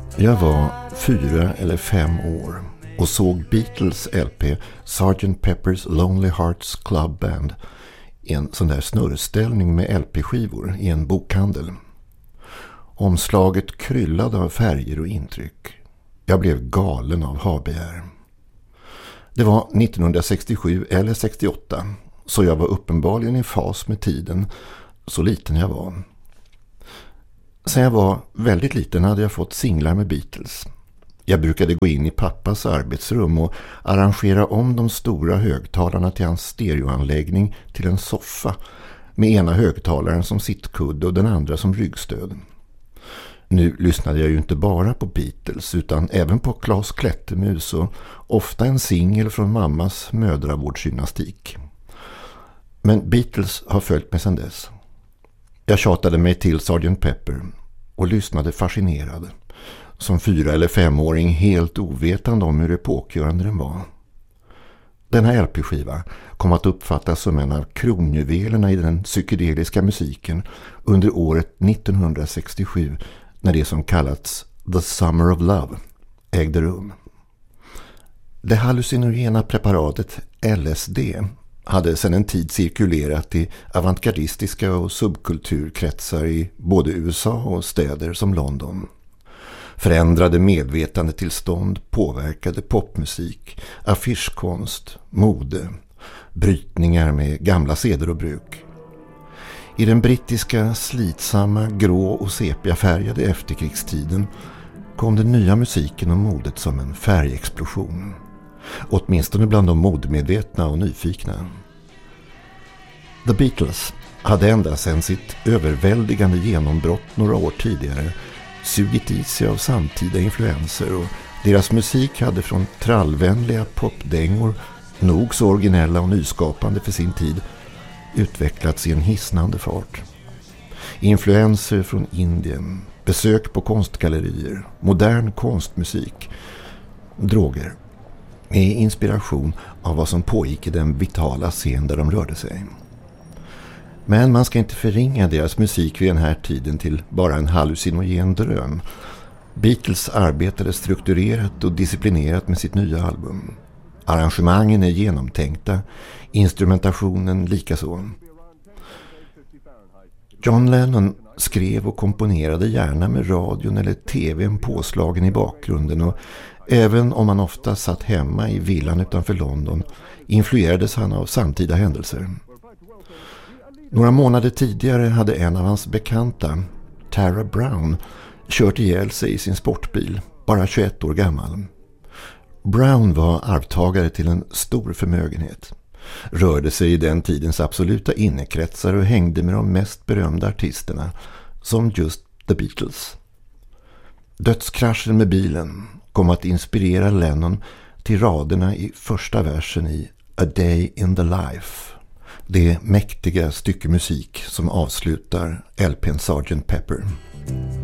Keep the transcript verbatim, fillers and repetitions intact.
Jag var fyra eller fem år och såg Beatles L P sergeant Pepper's Lonely Hearts Club Band i en sån där snurrställning med L P-skivor i en bokhandel. Omslaget kryllade av färger och intryck. Jag blev galen av habegär. Det var nittonhundrasextiosju eller sextioåtta, så jag var uppenbarligen i fas med tiden, så liten jag var. Sen jag var väldigt liten hade jag fått singlar med Beatles. Jag brukade gå in i pappas arbetsrum och arrangera om de stora högtalarna till hans stereoanläggning till en soffa med ena högtalaren som sittkudde och den andra som ryggstöd. Nu lyssnade jag ju inte bara på Beatles utan även på Claes Klättermus och ofta en singel från mammas mödravårdsgymnastik. Men Beatles har följt mig sedan dess. Jag tjatade mig till sergeant Pepper och lyssnade fascinerad. Som fyra- eller femåring helt ovetande om hur epokgörande den var. Den här L P-skiva kom att uppfattas som en av kronjuvelerna i den psykedeliska musiken under året nittonhundrasextiosju när det som kallats The Summer of Love ägde rum. Det hallucinogena preparatet L S D hade sedan en tid cirkulerat i avantgardistiska och subkulturkretsar i både U S A och städer som London. Förändrade medvetandetillstånd påverkade popmusik, affischkonst, mode, brytningar med gamla seder och bruk. I den brittiska slitsamma grå- och sepiafärgade efterkrigstiden kom den nya musiken och modet som en färgexplosion. Åtminstone bland de modemedvetna och nyfikna. The Beatles hade ända sedan sitt överväldigande genombrott några år tidigare sugit i sig av samtida influenser och deras musik hade från trallvänliga popdängor, nog så originella och nyskapande för sin tid, utvecklats i en hisnande fart. Influenser från Indien, besök på konstgallerier, modern konstmusik, droger, med inspiration av vad som pågick i den vitala scen där de rörde sig. Men man ska inte förringa deras musik vid den här tiden till bara en hallucinogen dröm. Beatles arbetade strukturerat och disciplinerat med sitt nya album. Arrangemangen är genomtänkta, instrumentationen likaså. John Lennon skrev och komponerade gärna med radion eller tvn påslagen i bakgrunden och även om han ofta satt hemma i villan utanför London influerades han av samtida händelser. Några månader tidigare hade en av hans bekanta, Tara Brown, kört ihjäl sig i sin sportbil, bara tjugoett år gammal. Brown var arvtagare till en stor förmögenhet, rörde sig i den tidens absoluta innekretsar och hängde med de mest berömda artisterna, som just The Beatles. Dödskraschen med bilen kom att inspirera Lennon till raderna i första versen i A Day in the Life, det mäktiga stycke musik som avslutar L P:n sergeant Pepper.